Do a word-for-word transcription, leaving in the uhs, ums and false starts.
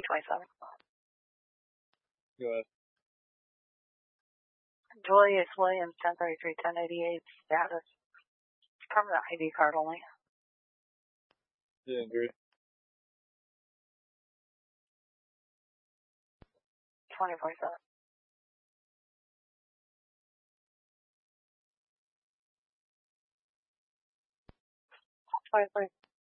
twenty-seven. Go ahead. Julius Williams, ten thirty-three, ten eighty-eight, status. Permanent I D card only. Yeah, agree. twenty forty-seven. twenty forty-seven.